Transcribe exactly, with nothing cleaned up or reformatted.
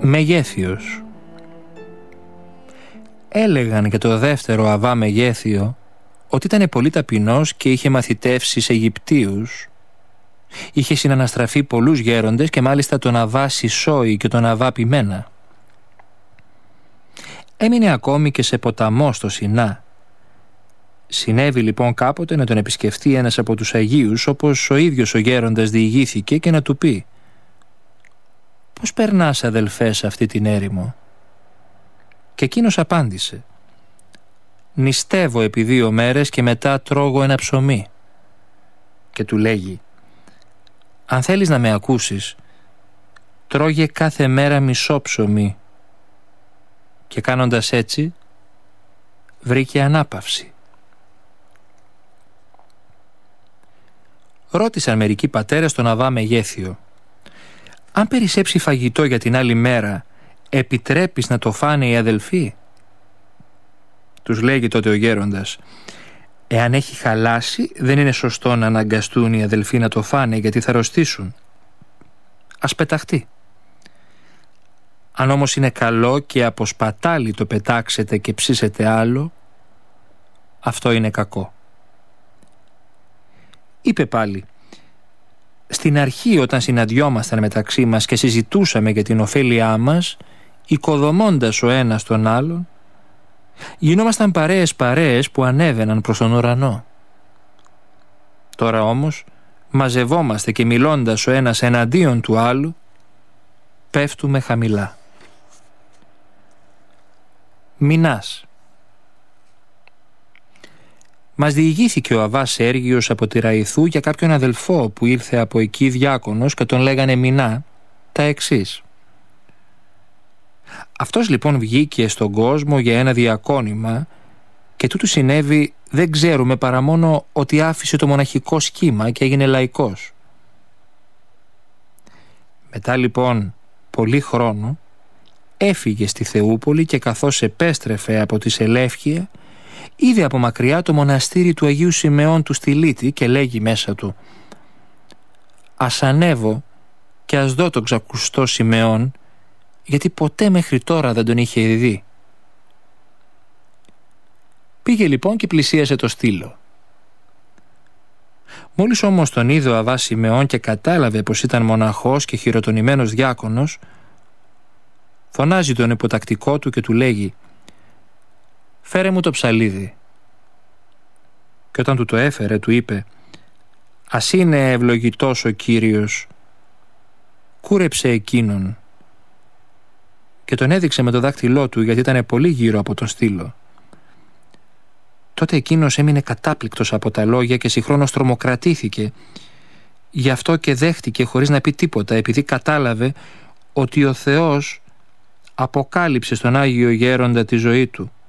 Μεγέθιος. Έλεγαν για το δεύτερο Αβά Μεγέθιο ότι ήταν πολύ ταπεινός και είχε μαθητεύσει σε Αιγυπτίους. Είχε συναναστραφεί πολλούς γέροντες και μάλιστα τον Αβά Σισόη και τον Αβά Πιμένα. Έμεινε ακόμη και σε ποταμό στο Σινά. Συνέβη λοιπόν κάποτε να τον επισκεφτεί ένας από τους Αγίους, όπως ο ίδιος ο γέροντας διηγήθηκε, και να του πει: «Πώς περνάς, αδελφέ, σε αυτή την έρημο?» Και εκείνος απάντησε: «Νηστεύω επί δύο μέρες και μετά τρώγω ένα ψωμί». Και του λέγει: «Αν θέλεις να με ακούσεις, τρώγε κάθε μέρα μισό ψωμί». Και κάνοντας έτσι βρήκε ανάπαυση. Ρώτησαν μερικοί πατέρες τον Αβά Μεγέθιο: «Αν περισσέψει φαγητό για την άλλη μέρα, επιτρέπεις να το φάνε οι αδελφοί?» Τους λέγει τότε ο γέροντας: «Εάν έχει χαλάσει, δεν είναι σωστό να αναγκαστούν οι αδελφοί να το φάνε, γιατί θα αρρωστήσουν. Ας πεταχτεί. Αν όμως είναι καλό και από σπατάλι το πετάξετε και ψήσετε άλλο, αυτό είναι κακό». Είπε πάλι: «Στην αρχή, όταν συναντιόμασταν μεταξύ μας και συζητούσαμε για την ωφέλειά μας, οικοδομώντας ο ένας τον άλλον, γινόμασταν παρέες παρέες που ανέβαιναν προς τον ουρανό. Τώρα όμως μαζευόμαστε και μιλώντας ο ένας εναντίον του άλλου, πέφτουμε χαμηλά». Μινάς. Μας διηγήθηκε ο Αβά Σέργιος από τη Ραϊθού για κάποιον αδελφό που ήρθε από εκεί διάκονος και τον λέγανε Μινά τα εξής: «Αυτός λοιπόν βγήκε στον κόσμο για ένα διακόνημα και τούτου συνέβη, δεν ξέρουμε παρά μόνο ότι άφησε το μοναχικό σχήμα και έγινε λαϊκός. Μετά λοιπόν πολύ χρόνο έφυγε στη Θεούπολη και καθώς επέστρεφε από τη Σελεύκεια, είδε από μακριά το μοναστήρι του Αγίου Σιμεών του Στυλίτη και λέγει μέσα του: «Ας ανέβω και ας δω τον ξακουστό Σιμεών, γιατί ποτέ μέχρι τώρα δεν τον είχε δει». Πήγε λοιπόν και πλησίασε το στήλο. Μόλις όμως τον είδε ο Αβά Σιμεών και κατάλαβε πως ήταν μοναχός και χειροτονημένος διάκονος, φωνάζει τον υποτακτικό του και του λέγει: «Φέρε μου το ψαλίδι». Και όταν του το έφερε, του είπε: «Ας είναι ευλογητός ο Κύριος, κούρεψε εκείνον». Και τον έδειξε με το δάχτυλό του, γιατί ήταν πολύ γύρω από τον στήλο. Τότε εκείνος έμεινε κατάπληκτος από τα λόγια και συγχρόνως τρομοκρατήθηκε. Γι' αυτό και δέχτηκε χωρίς να πει τίποτα, επειδή κατάλαβε ότι ο Θεός αποκάλυψε στον Άγιο Γέροντα τη ζωή του.